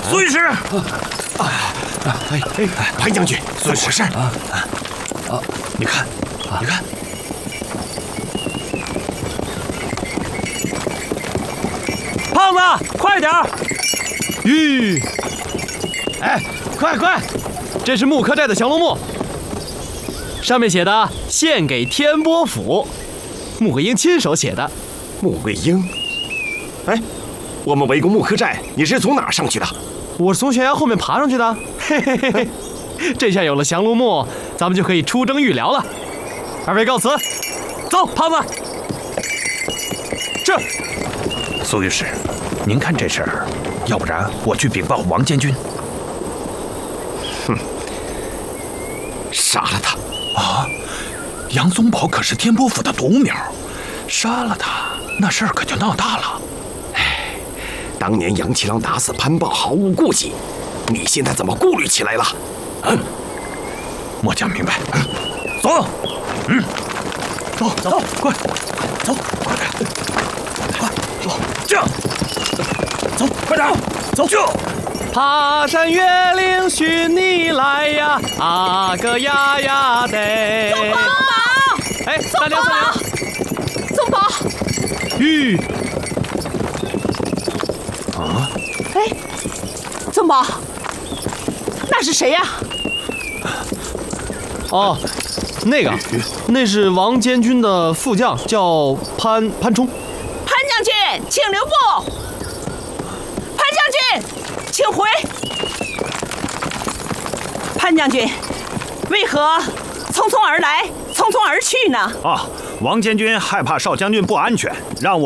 苏御史， 潘将军， 怎么回事？你看，你看， 胖子，快点儿！吁！哎，快！这是木刻寨的降龙木，上面写的“献给天波府”，穆桂英亲手写的。 穆桂英，哎，我们围攻木刻寨，你是从哪儿上去的？ 我是从悬崖后面爬上去的。嘿嘿嘿嘿，这下有了降龙木，咱们就可以出征御辽了。二位告辞，走，胖子。这， 苏御史，您看这事儿，要不然我去禀报王监军。 杀了他！ 啊，杨宗保可是天波府的独苗，杀了他，那事儿可就闹大了。 当年杨七郎打死潘豹毫无顾忌，你现在怎么顾虑起来了？ 末将明白。走，走，快，走，快点，快，这样，走，快点，走，这。 爬山越岭寻你来呀，啊个呀呀得！ 宗保， 哎，大娘， 宗保， 吁！ 啊！ 哎，宗保，那是谁呀？ 哦，那是王监军的副将，叫潘冲。 潘将军，请留步。潘将军，请回。潘将军，为何匆匆而来，匆匆而去呢？ 啊，王监军害怕少将军不安全，让我。